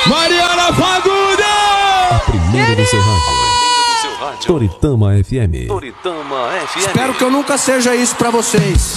Mariana Fagundes! A primeira do seu rádio. Toritama FM. Espero que eu nunca seja isso pra vocês.